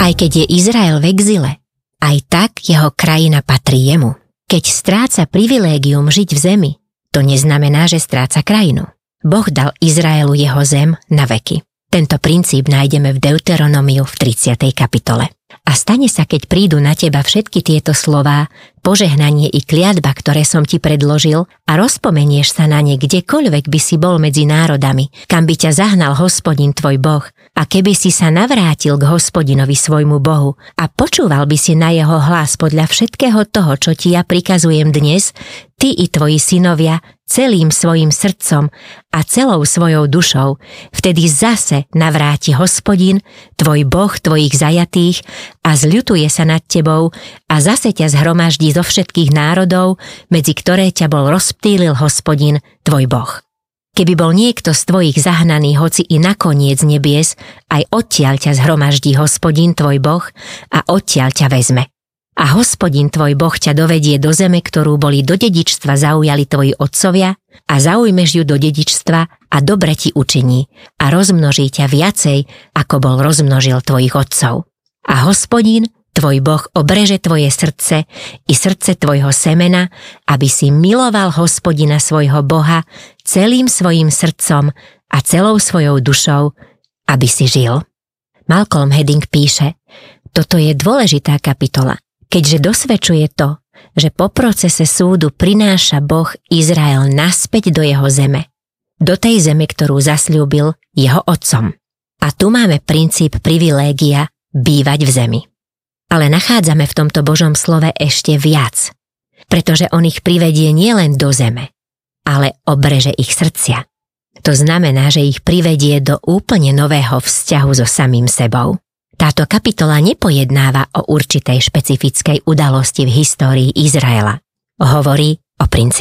Aj keď je Izrael v exile, aj tak jeho krajina patrí jemu. Keď stráca privilégium žiť v zemi, to neznamená, že stráca krajinu. Boh dal Izraelu jeho zem na veky. Tento princíp nájdeme v Deuteronomiu v 30. kapitole. A stane sa, keď prídu na teba všetky tieto slová, požehnanie i kliatba, ktoré som ti predložil, a rozpomenieš sa na ne kdekoľvek by si bol medzi národami, kam by ťa zahnal Hospodin tvoj Boh, a keby si sa navrátil k Hospodinovi svojmu Bohu a počúval by si na jeho hlas podľa všetkého toho, čo ti ja prikazujem dnes, ty i tvoji synovia, celým svojim srdcom a celou svojou dušou, vtedy zase navráti Hospodin, tvoj Boh tvojich zajatých a zľutuje sa nad tebou a zase ťa zhromaždí zo všetkých národov, medzi ktoré ťa bol rozptýlil Hospodin, tvoj Boh. Keby bol niekto z tvojich zahnaný hoci i na koniec nebies, aj odtiaľ ťa zhromaždí Hospodin, tvoj Boh, a odtiaľ ťa vezme. A Hospodin tvoj Boh ťa dovedie do zeme, ktorú boli do dedičstva zaujali tvoji otcovia, a zaujmeš ju do dedičstva a dobre ti učiní a rozmnoží ťa viacej, ako bol rozmnožil tvojich otcov. A Hospodin tvoj Boh obreže tvoje srdce i srdce tvojho semena, aby si miloval Hospodina svojho Boha celým svojim srdcom a celou svojou dušou, aby si žil. Malcolm Hedding píše, toto je dôležitá kapitola, keďže dosvedčuje to, že po procese súdu prináša Boh Izrael naspäť do jeho zeme. Do tej zeme, ktorú zasľúbil jeho otcom. A tu máme princíp privilégia bývať v zemi. Ale nachádzame v tomto Božom slove ešte viac, pretože on ich privedie nielen do zeme, ale obreže ich srdcia. To znamená, že ich privedie do úplne nového vzťahu so samým sebou. Táto kapitola nepojednáva o určitej špecifickej udalosti v histórii Izraela. Hovorí o princípe